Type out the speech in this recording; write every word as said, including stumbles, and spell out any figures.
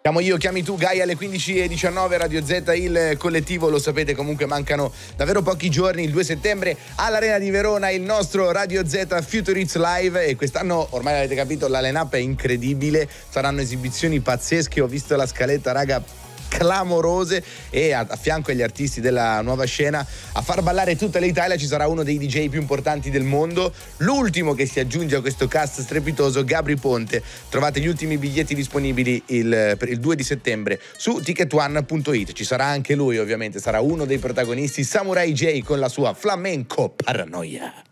Chiamo io, chiami tu, Gaia alle quindici e diciannove, Radio Z, il collettivo, lo sapete, comunque mancano davvero pochi giorni, il due settembre all'Arena di Verona il nostro Radio Z Future Hits Live, e quest'anno ormai avete capito la line-up è incredibile, saranno esibizioni pazzesche, ho visto la scaletta, raga, clamorose, e a, a fianco agli artisti della nuova scena a far ballare tutta l'Italia ci sarà uno dei D J più importanti del mondo, l'ultimo che si aggiunge a questo cast strepitoso, Gabry Ponte. Trovate gli ultimi biglietti disponibili il, per il due di settembre su ticket one punto it. Ci sarà anche lui, ovviamente sarà uno dei protagonisti, Samurai J con la sua Flamenco Paranoia.